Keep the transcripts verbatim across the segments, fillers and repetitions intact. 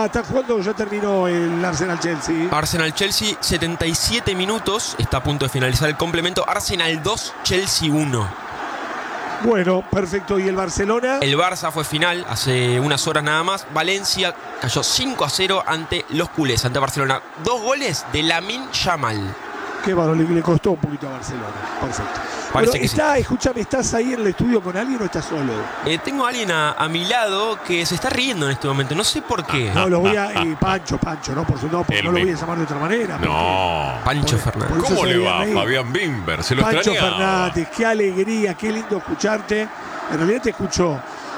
está, está jugando, ya terminó el Arsenal-Chelsea. Arsenal-Chelsea, setenta y siete minutos. Está a punto de finalizar el complemento. Arsenal dos, Chelsea uno. Bueno, perfecto. ¿Y el Barcelona? El Barça fue final hace unas horas nada más. Valencia cayó cinco a cero ante los culés, ante Barcelona. Dos goles de Lamine Yamal. Qué bueno, le, le costó un poquito a Barcelona. Perfecto. Parece Bueno, que está, sí. Escúchame, ¿estás ahí en el estudio con alguien o estás solo? Eh, tengo a alguien a, a mi lado que se está riendo en este momento. No sé por qué. No, lo voy a... Eh, Pancho, Pancho, no, por su, no, porque El no lo me- voy a llamar de otra manera. porque- No. Pancho por- Fernández. por eso ¿Cómo se le debía va, reír. Fabián Bimber? Se lo Pancho extrañaba. Fernández, qué alegría, qué lindo escucharte. En realidad te escucho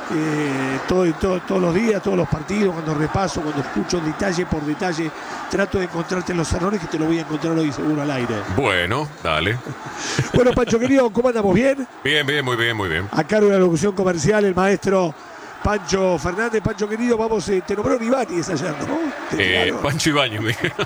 eh, todo, todo, todos los días, todos los partidos, cuando repaso, cuando escucho detalle por detalle, trato de encontrarte los errores que te lo voy a encontrar hoy seguro al aire. Bueno, dale. Bueno, Pancho querido, ¿cómo andamos? ¿Bien? Bien, bien, muy bien, muy bien. A cargo de la locución comercial, el maestro Pancho Fernández. Pancho querido, vamos, eh, te nombraron Ibáñez ayer, ¿no? Te Eh, tiraron. Pancho Ibáñez. me dijeron.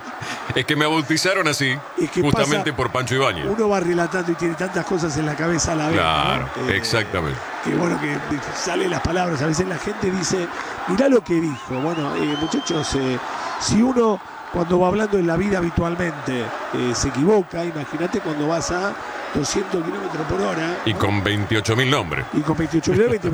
Es que me bautizaron así, ¿Y qué justamente pasa? por Pancho Ibáñez. Uno va relatando y tiene tantas cosas en la cabeza a la vez. Claro, ¿no? Eh, exactamente. Que bueno que salen las palabras. A veces la gente dice, mirá lo que dijo. Bueno, eh, muchachos, eh, si uno cuando va hablando en la vida habitualmente eh, se equivoca, imagínate cuando vas a doscientos kilómetros por hora. Y ¿no? con veintiocho mil nombres. Y con veintiocho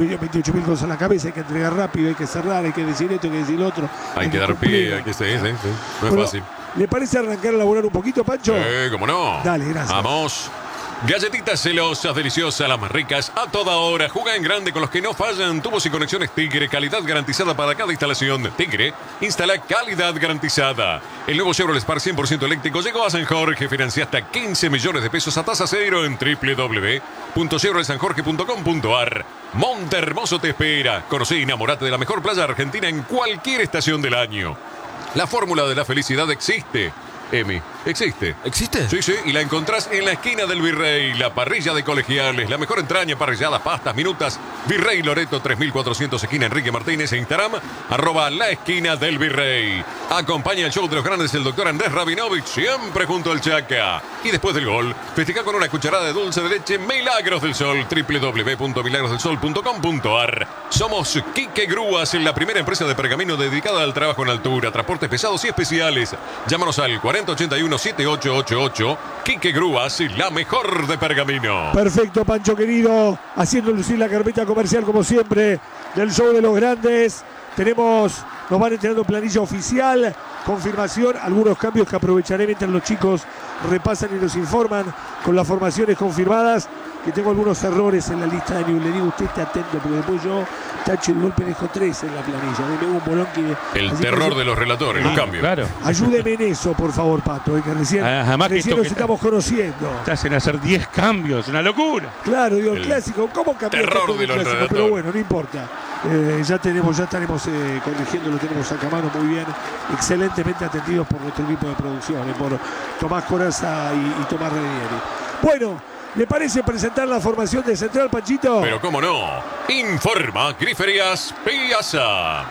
mil cosas en la cabeza, hay que entregar rápido, hay que cerrar, hay que decir esto, hay que decir lo otro. Hay que dar cumplir. pie, hay que seguir, sí, sí. No es Bueno, fácil. ¿le parece arrancar a laburar un poquito, Pancho? Eh, cómo no. Dale, gracias. Vamos. Galletitas celosas, deliciosas, las más ricas, a toda hora. Juega en grande con los que no fallan. Tubos y conexiones Tigre, calidad garantizada para cada instalación. Tigre, instala calidad garantizada. El nuevo Chevrolet Spark cien por ciento eléctrico llegó a San Jorge. Financia hasta quince millones de pesos a tasa cero en doble u doble u doble u punto chevrolet san jorge punto com punto a r. Monte Hermoso te espera. Conocí y enamorate de la mejor playa argentina en cualquier estación del año. La fórmula de la felicidad existe. Emi, existe. ¿Existe? Sí, sí, y la encontrás en la esquina del Virrey, la parrilla de colegiales, la mejor entraña, parrilladas, pastas, minutas. Virrey Loreto tres mil cuatrocientos, esquina Enrique Martínez, en Instagram, arroba la esquina del Virrey. Acompaña el show de los grandes el doctor Andrés Rabinovich, siempre junto al Chaca. Y después del gol, festeja con una cucharada de dulce de leche Milagros del Sol, doble u doble u doble u punto milagros del sol punto com punto a r. Somos Quique Grúas, la primera empresa de pergamino dedicada al trabajo en altura, transportes pesados y especiales. Llámanos al cuarenta ochenta y uno setenta y ocho ochenta y ocho. Quique Grúas, la mejor de pergamino. Perfecto, Pancho querido, haciendo lucir la carpeta comercial como siempre del show de los grandes. Tenemos, nos van entregando planilla oficial, confirmación, algunos cambios que aprovecharé mientras los chicos repasan y nos informan con las formaciones confirmadas. Que tengo algunos errores en la lista de Newell. Le digo, usted esté atento, porque después yo tacho y de golpe dejo tres en la planilla. Me pego un bolón que... El así terror que- de los relatores, los Ah, cambios. Claro. Ayúdeme en eso, por favor, Pato, eh, que recién, Ah, además que recién esto nos que estamos conociendo. Te hacen hacer diez cambios, una locura. Claro, digo, el El clásico, ¿cómo cambiar terror tanto de de los clásico? Pero redactores. bueno, no importa. Eh, ya tenemos, ya estaremos eh, corrigiendo, lo tenemos acá a mano muy bien, excelentemente atendidos por nuestro equipo de producción, eh, por Tomás Coraza y, y Tomás Renieri. Bueno, ¿le parece presentar la formación de Central, Panchito? Pero cómo no, informa Griferías Piazza.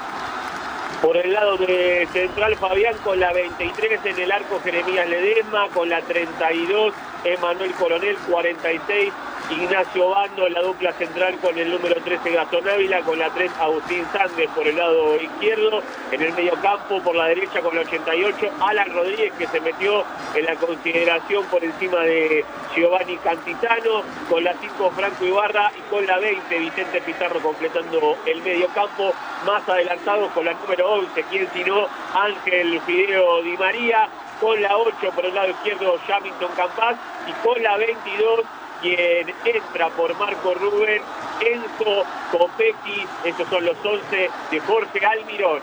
Por el lado de Central, Fabián con la veintitrés en el arco, Jeremías Ledesma, con la treinta y dos Emanuel Coronel, cuarenta y seis Ignacio Bando, la dupla central con el número trece Gastón Ávila, con la tres Agustín Sández por el lado izquierdo, en el medio campo por la derecha con la ochenta y ocho Alan Rodríguez, que se metió en la consideración por encima de Giovanni Cantitano, con la cinco Franco Ibarra y con la veinte Vicente Pizarro completando el medio campo, más adelantado con la número once, quien sino Ángel Fideo Di María, con la ocho por el lado izquierdo Jamilton Campas y con la veintidós quien entra por Marco Rubén, Enzo Copecchi. Esos son los once de Jorge Almirón.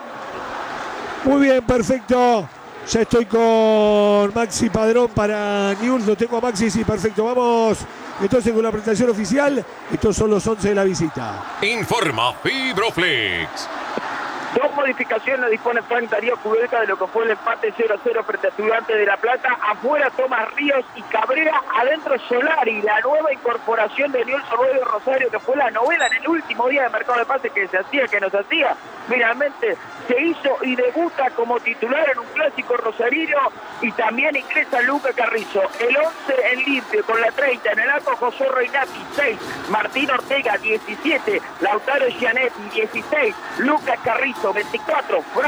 Muy bien, perfecto. Ya estoy con Maxi Padrón para News. Lo tengo a Maxi, sí, perfecto. Vamos entonces con la presentación oficial. Estos son los once de la visita. Informa Fibroflex. Dos modificaciones dispone Frank Darío Cubelca de lo que fue el empate cero a cero frente a Estudiantes de La Plata. Afuera Tomás Ríos y Cabrera, adentro Solari, la nueva incorporación de Newell's Old Boys Rosario, que fue la novela en el último día de mercado de pases que se hacía, que nos hacía. Finalmente se hizo y debuta como titular en un clásico rosarino, y también ingresa Luca Carrizo. El once en limpio con la treinta en el arco, José Reinati, seis, Martín Ortega, diecisiete, Lautaro Gianetti, dieciséis, Lucas Carrizo, veinticuatro,